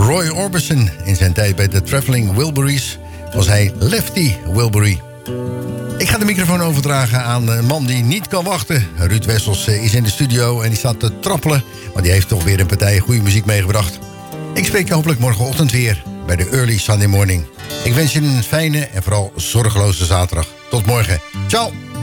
Roy Orbison. In zijn tijd bij de Traveling Wilburys was hij Lefty Wilbury. Ik ga de microfoon overdragen aan een man die niet kan wachten. Ruud Wessels is in de studio en die staat te trappelen. Maar die heeft toch weer een partij goede muziek meegebracht. Ik spreek je hopelijk morgenochtend weer bij de Early Sunday Morning. Ik wens je een fijne en vooral zorgeloze zaterdag. Tot morgen. Ciao.